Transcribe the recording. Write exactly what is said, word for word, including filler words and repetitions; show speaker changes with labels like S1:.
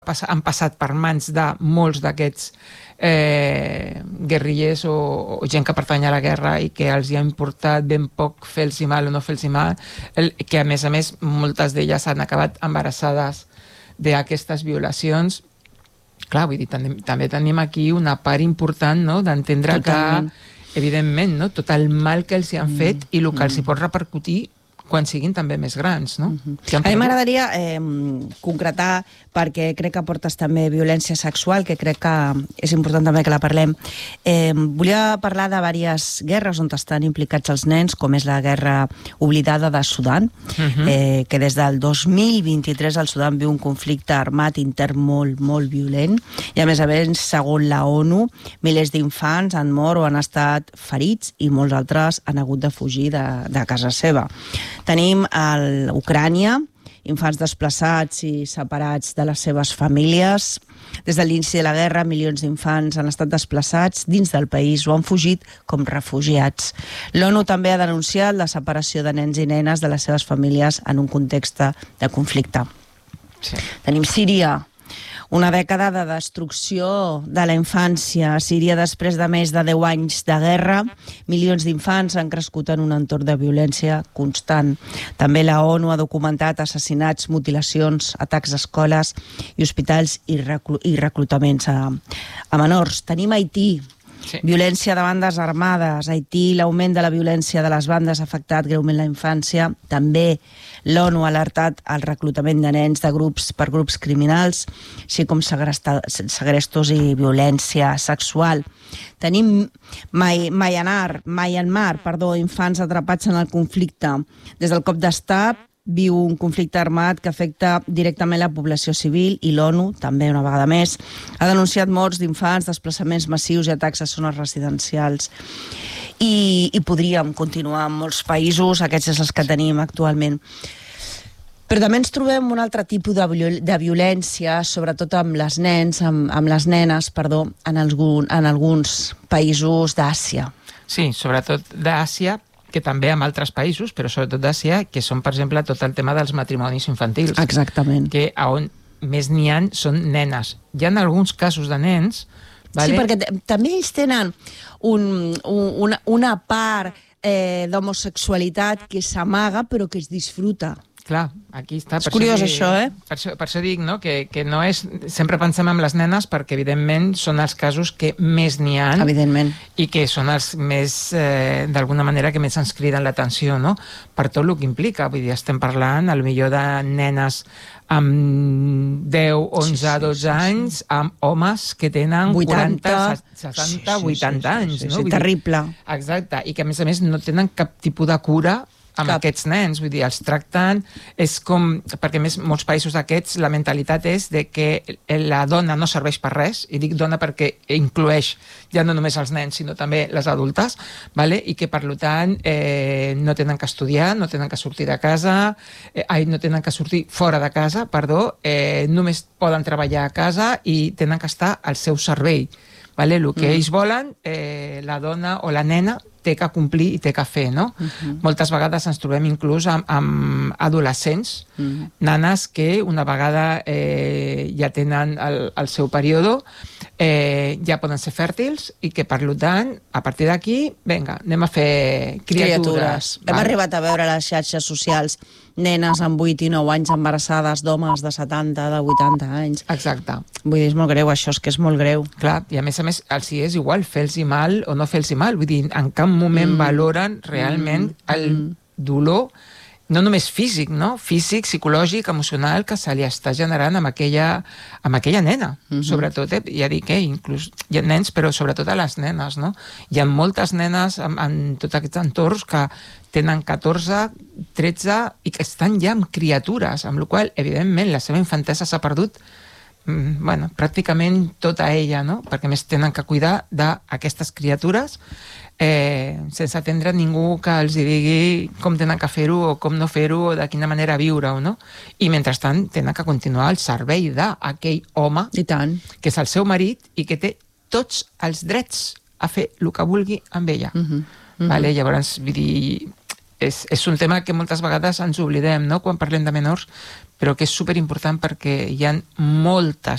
S1: han passat per mans de molts d'aquests eh, guerrillers o, o gent que pertany a la guerra i que els hi ha importat ben poc fer-los mal o no fer-los mal, el, que a més a més moltes d'elles han acabat embarassades d'aquestes violacions. Clar, vull dir, també, també tenim aquí una part important, no?, d'entendre que, evidentment, no?, tot el mal que els hi han fet mm. i el que els hi pot repercutir quan siguin també més grans, no?
S2: Uh-huh. A mi m'agradaria eh, concretar, perquè crec que portes també violència sexual, que crec que és important també que la parlem. Eh, volia parlar de diverses guerres on estan implicats els nens, com és la guerra oblidada de Sudan, uh-huh. eh, que des del dos mil vint-i-tres el Sudan viu un conflicte armat intern molt, molt violent, i a més a més, segons la ONU, milers d'infants han mort o han estat ferits i molts altres han hagut de fugir de, de casa seva. Tenim a Ucrània infants desplaçats i separats de les seves famílies. Des de l'inici de la guerra, milions d'infants han estat desplaçats dins del país o han fugit com refugiats. L'ONU també ha denunciat la separació de nens i nenes de les seves famílies en un context de conflicte. Sí. Tenim Síria, una dècada de destrucció de la infància. A Síria, després de més de deu anys de guerra, milions d'infants han crescut en un entorn de violència constant. També la ONU ha documentat assassinats, mutilacions, atacs a escoles i hospitals i, reclu i reclutaments a, a menors. Tenim Haití, sí. Violència de bandes armades. A Haití, l'augment de la violència de les bandes ha afectat greument la infància. També l'ONU ha alertat el reclutament de nens de grups per grups criminals, així com segrestos i violència sexual. Tenim Myanmar, Myanmar, perdó, infants atrapats en el conflicte. Des del cop d'estat viu un conflicte armat que afecta directament la població civil i l'ONU, també una vegada més, ha denunciat morts d'infants, desplaçaments massius i atacs a zones residencials. I, i podríem continuar en molts països, aquests són els que tenim actualment. Però també ens trobem un altre tipus de, viol de violència, sobretot amb les nens, amb, amb les nenes, perdó, en, algun, en alguns països d'Àsia.
S1: Sí, sobretot d'Àsia, que també en altres països, però sobretot d'Àsia, que són, per exemple, tot el tema dels matrimonis infantils.
S2: Exactament.
S1: Que on més n'hi ha són nenes. Hi ha alguns casos de nens. Vale?
S2: Sí, perquè també ells tenen un, un, una, una part eh, d'homosexualitat que s'amaga però que es disfruta.
S1: Clar, aquí està.
S2: És curiós dir, això, eh?
S1: Per això, per això dic, no?, que, que no és... Sempre pensem en les nenes perquè, evidentment, són els casos que més n'hi ha.
S2: Evidentment.
S1: I que són els més, eh, d'alguna manera, que més ens criden l'atenció, no?, per tot el que implica. Vull dir, estem parlant, potser de nenes amb deu, onze, dotze anys, amb homes que tenen quaranta, seixanta, vuitanta anys.
S2: Sí, terrible.
S1: Exacte, i que, a més a més, no tenen cap tipus de cura amb Cap. aquests nens, vull dir, els tracten, és com, perquè més molts països d'aquests la mentalitat és de que la dona no serveix per res, i dic dona perquè inclueix ja no només els nens, sinó també les adultes, vale? I que per tant eh, no tenen que estudiar, no tenen que sortir de casa, eh, ai, no tenen que sortir fora de casa, perdó, eh, només poden treballar a casa i tenen que estar al seu servei. Vale? El que mm. ells volen, eh, la dona o la nena té que complir i té que fer, no? Uh-huh. Moltes vegades ens trobem inclús amb, amb adolescents, uh-huh. nanes que una vegada eh, ja tenen el, el seu període, eh, ja poden ser fèrtils i que, per tant, a partir d'aquí, vinga, anem a fer criatures. criatures.
S2: Hem Val? arribat a veure a les xarxes socials nenes amb vuit i nou anys embarassades d'homes de setanta, de vuitanta anys.
S1: Exacte.
S2: Vull dir, és molt greu, això és que és molt greu.
S1: Clar, i a més a més, els hi és igual fer-los mal o no fer-los mal. Vull dir, en cap moment mm. valoren realment mm. el dolor, no només físic, no? Físic, psicològic, emocional, que se li està generant amb aquella, amb aquella nena. Mm-hmm. Sobretot, eh, ja dic, eh, inclús hi ha nens, però sobretot a les nenes, no? Hi ha moltes nenes en, en tots aquests entorns que tenen catorze, tretze i que estan ja amb criatures, amb la qual cosa, evidentment, la seva infantesa s'ha perdut mm, bueno, pràcticament tota ella, no? Perquè més tenen que cuidar d'aquestes criatures eh, sense atendre ningú que els digui com tenen que fer-ho o com no fer-ho o de quina manera viure-ho, no? I mentrestant tenen que continuar al servei d'aquell home
S2: I tant.
S1: que és el seu marit i que té tots els drets a fer el que vulgui amb ella. Uh-huh. Uh-huh. Vale? Llavors, vull dir, és, és un tema que moltes vegades ens oblidem, no?, quan parlem de menors, però que és superimportant perquè hi ha moltes